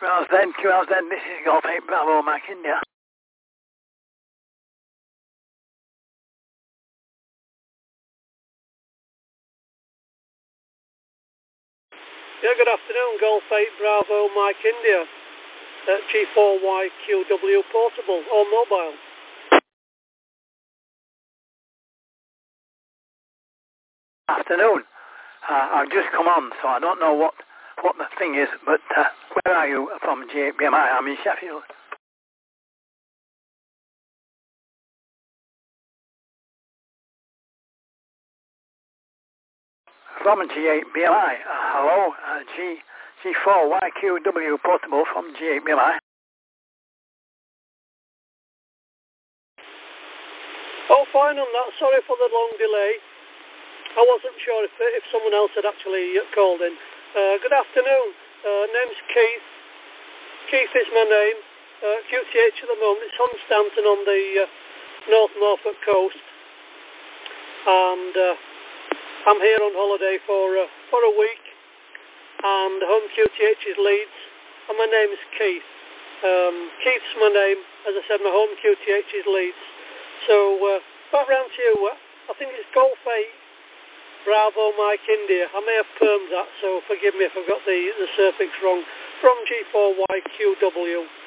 QLZ, this is Golf 8 Bravo Mike India. Yeah, good afternoon, Golf 8 Bravo Mike India, G4YQW portable or mobile. Afternoon. I've just come on, so I don't know what the thing is, but where are you from G8BMI? I'm in Sheffield. From G8BMI. Hello, G4YQW portable from G8BMI. Oh, fine on that. Sorry for the long delay. I wasn't sure if someone else had actually called in. Good afternoon. Name's Keith. Keith is my name. QTH at the moment. It's on Stanton on the North Norfolk coast. And I'm here on holiday for a week. And home QTH is Leeds. And my name is Keith. Keith's my name. As I said, my home QTH is Leeds. So back round to you. I think it's Golf 8 Bravo Mike India. I may have permed that, so forgive me if I've got the suffix wrong. From G4YQW.